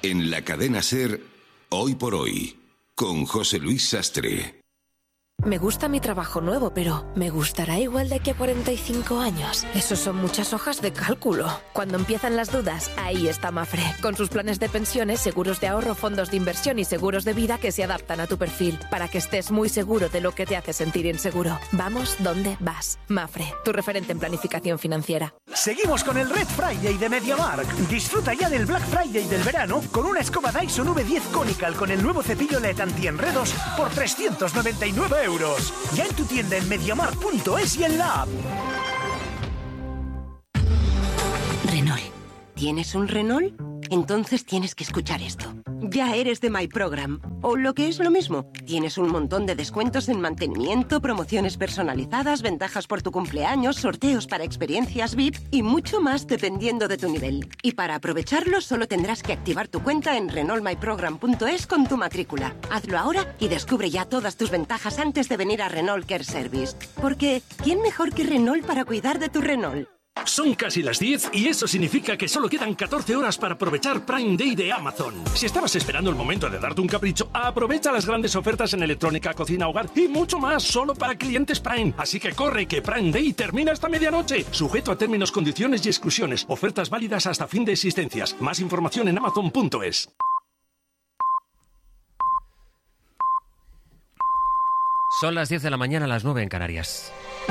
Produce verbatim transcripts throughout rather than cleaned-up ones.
En la cadena SER, Hoy por Hoy, con José Luis Sastre. Me gusta mi trabajo nuevo, pero ¿me gustará igual de aquí a cuarenta y cinco años? Eso son muchas hojas de cálculo. Cuando empiezan las dudas, ahí está Mafre. Con sus planes de pensiones, seguros de ahorro, fondos de inversión y seguros de vida que se adaptan a tu perfil, para que estés muy seguro de lo que te hace sentir inseguro. Vamos donde vas. Mafre, tu referente en planificación financiera. Seguimos con el Red Friday de MediaMarkt. Disfruta ya del Black Friday del verano con una escoba Dyson V diez Conical con el nuevo cepillo L E D antienredos por trescientos noventa y nueve euros. Ya en tu tienda en mediamarkt punto es y en la app. Renault. ¿Tienes un Renault? Entonces tienes que escuchar esto. Ya eres de My Program. O lo que es lo mismo, tienes un montón de descuentos en mantenimiento, promociones personalizadas, ventajas por tu cumpleaños, sorteos para experiencias V I P y mucho más dependiendo de tu nivel. Y para aprovecharlo solo tendrás que activar tu cuenta en renault my program punto es con tu matrícula. Hazlo ahora y descubre ya todas tus ventajas antes de venir a Renault Care Service. Porque, ¿quién mejor que Renault para cuidar de tu Renault? Son casi las diez y eso significa que solo quedan catorce horas para aprovechar Prime Day de Amazon. Si estabas esperando el momento de darte un capricho, aprovecha las grandes ofertas en electrónica, cocina, hogar y mucho más solo para clientes Prime. Así que corre, que Prime Day termina esta medianoche. Sujeto a términos, condiciones y exclusiones. Ofertas válidas hasta fin de existencias. Más información en amazon punto es. Son las diez de la mañana, las nueve en Canarias.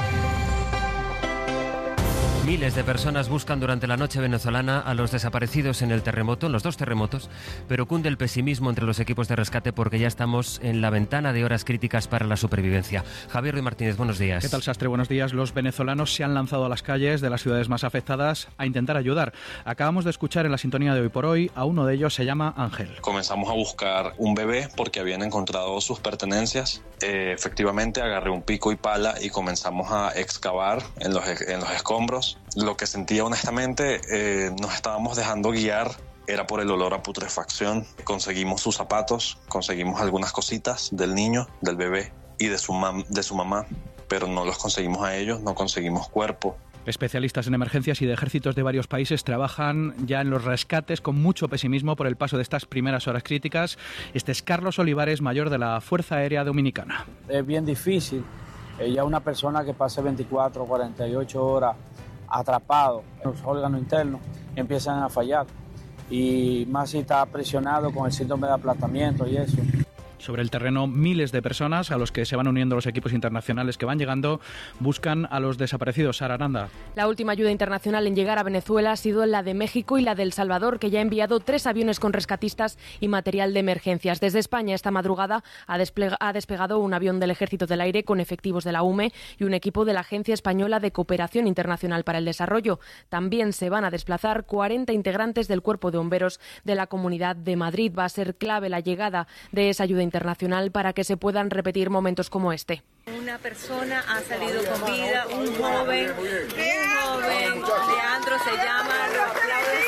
Miles de personas buscan durante la noche venezolana a los desaparecidos en el terremoto, en los dos terremotos, pero cunde el pesimismo entre los equipos de rescate porque ya estamos en la ventana de horas críticas para la supervivencia. Javier Ruiz Martínez, buenos días. ¿Qué tal, Sastre? Buenos días. Los venezolanos se han lanzado a las calles de las ciudades más afectadas a intentar ayudar. Acabamos de escuchar en la sintonía de Hoy por Hoy a uno de ellos, se llama Ángel. Comenzamos a buscar un bebé porque habían encontrado sus pertenencias. Eh, efectivamente, agarré un pico y pala y comenzamos a excavar en los, en los escombros. Lo que sentía honestamente, eh, nos estábamos dejando guiar, era por el olor a putrefacción. Conseguimos sus zapatos, conseguimos algunas cositas del niño, del bebé y de su, mam- de su mamá, pero no los conseguimos a ellos, no conseguimos cuerpo. Especialistas en emergencias y de ejércitos de varios países trabajan ya en los rescates con mucho pesimismo por el paso de estas primeras horas críticas. Este es Carlos Olivares, mayor de la Fuerza Aérea Dominicana. Es bien difícil, eh, ya una persona que pase veinticuatro, cuarenta y ocho horas atrapado, los órganos internos empiezan a fallar y más si está presionado con el síndrome de aplastamiento y eso. Sobre el terreno, miles de personas a los que se van uniendo los equipos internacionales que van llegando buscan a los desaparecidos. Sara Aranda. La última ayuda internacional en llegar a Venezuela ha sido la de México y la de El Salvador, que ya ha enviado tres aviones con rescatistas y material de emergencias. Desde España, esta madrugada ha, desplega- ha despegado un avión del Ejército del Aire con efectivos de la U M E y un equipo de la Agencia Española de Cooperación Internacional para el Desarrollo. También se van a desplazar cuarenta integrantes del Cuerpo de Bomberos de la Comunidad de Madrid. Va a ser clave la llegada de esa ayuda internacional internacional para que se puedan repetir momentos como este. Una persona ha salido con vida, un joven, un joven, Leandro se llama, lo aplaude.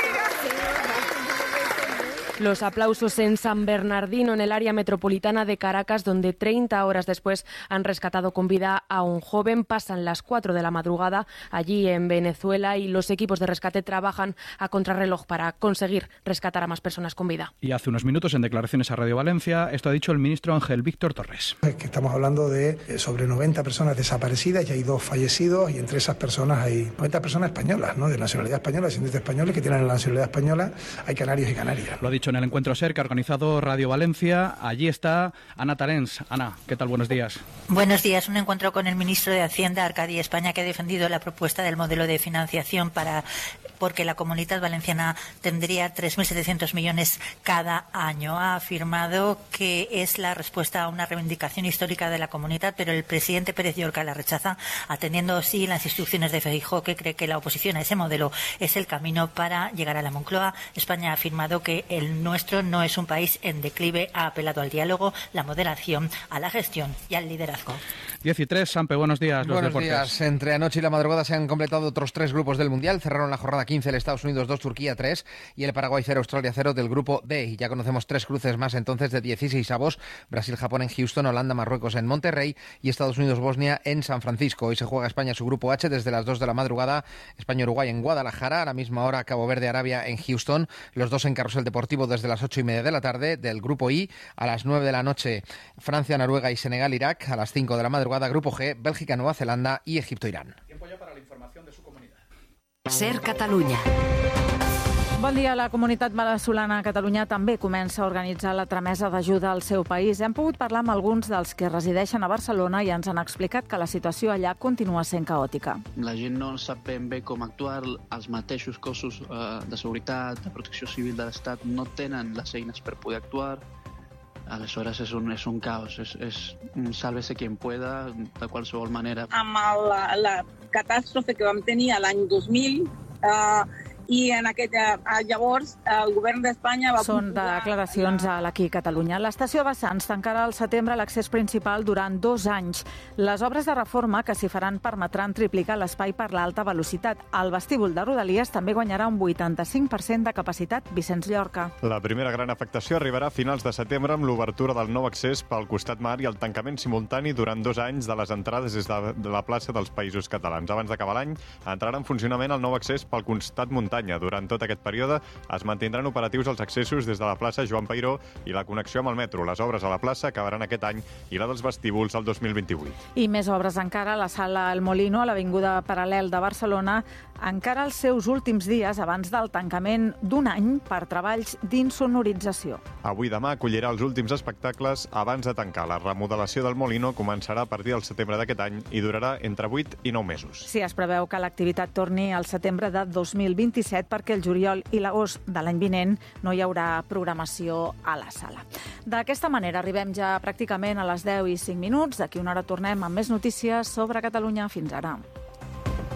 Los aplausos en San Bernardino, en el área metropolitana de Caracas, donde treinta horas después han rescatado con vida a un joven. Pasan las cuatro de la madrugada allí en Venezuela y los equipos de rescate trabajan a contrarreloj para conseguir rescatar a más personas con vida. Y hace unos minutos, en declaraciones a Radio Valencia, esto ha dicho el ministro Ángel Víctor Torres. Es que estamos hablando de sobre noventa personas desaparecidas y hay dos fallecidos, y entre esas personas hay noventa personas españolas, ¿no? De nacionalidad española, descendientes españoles que tienen la nacionalidad española. Hay canarios y canarias. Lo ha dicho en el encuentro SER que ha organizado Radio Valencia. Allí está Ana Tarens. Ana, ¿qué tal? Buenos días. Buenos días. Un encuentro con el ministro de Hacienda, Arcadi España, que ha defendido la propuesta del modelo de financiación para porque la Comunidad Valenciana tendría tres mil setecientos millones cada año. Ha afirmado que es la respuesta a una reivindicación histórica de la comunidad, pero el presidente Pérez Llorca la rechaza, atendiendo sí las instrucciones de Feijóo, que cree que la oposición a ese modelo es el camino para llegar a la Moncloa. España ha afirmado que el nuestro no es un país en declive, ha apelado al diálogo, la moderación, a la gestión y al liderazgo. diez y tres, Sampe, buenos días. Los buenos deportes. días. Entre anoche y la madrugada se han completado otros tres grupos del Mundial. Cerraron la jornada quince el Estados Unidos dos, Turquía tres y el Paraguay cero, Australia cero del grupo D. Y ya conocemos tres cruces más entonces de dieciseisavos. Brasil-Japón en Houston, Holanda-Marruecos en Monterrey y Estados Unidos-Bosnia en San Francisco. Hoy se juega España su grupo H desde las dos de la madrugada. España-Uruguay en Guadalajara. A la misma hora Cabo Verde-Arabia en Houston. Los dos en Carrusel Deportivo desde las ocho y media de la tarde. Del grupo I a las nueve de la noche Francia, Noruega y Senegal-Irak. A las cinco de la madrugada grupo G, Bélgica, Nueva Zelanda y Egipto-Irán. Tiempo ya para la información de su comunidad. Ser Catalunya. Bon dia. La comunitat veneçolana a Catalunya també comença a organitzar la tramesa d'ajuda al seu país. Hem pogut parlar amb alguns dels que resideixen a Barcelona i ens han explicat que la situació allà continua sent caòtica. La gent no sap ben bé com actuar, els mateixos cossos eh, de seguretat, de protecció civil de l'Estat no tenen les eines per poder actuar. Aleshores és un, és un caos, és, és un sálvese quien pueda, de qualsevol manera. Amb el, la, la catàstrofe que vam tenir l'any dos mil, eh, i en aquest, eh, llavors el govern d'Espanya va... Són declaracions a l'Aquí Catalunya. L'estació Bassans tancarà al setembre l'accés principal durant dos anys. Les obres de reforma que s'hi faran permetran triplicar l'espai per l'alta velocitat. El vestíbul de Rodalies també guanyarà un vuitanta-cinc per cent de capacitat. Vicenç Llorca. La primera gran afectació arribarà a finals de setembre amb l'obertura del nou accés pel costat mar i el tancament simultani durant dos anys de les entrades des de la plaça dels Països Catalans. Abans d'acabar l'any entrarà en funcionament el nou accés pel costat muntany. Durant tot aquest període es mantindran operatius els accessos des de la plaça Joan Peiró i la connexió amb el metro. Les obres a la plaça acabaran aquest any i la dels vestíbuls el dos mil vint-i-vuit. I més obres encara a la sala El Molino, a l'avinguda Paral·lel de Barcelona, encara els seus últims dies abans del tancament d'un any per treballs d'insonorització. Avui demà acollirà els últims espectacles abans de tancar. La remodelació del Molino començarà a partir del setembre d'aquest any i durarà entre vuit i nou mesos. Sí, es preveu que l'activitat torni al setembre de dos mil vint-i-set perquè el juliol i l'agost de l'any vinent no hi haurà programació a la sala. D'aquesta manera arribem ja pràcticament a les deu i cinc minuts. D'aquí una hora tornem amb més notícies sobre Catalunya. Fins ara.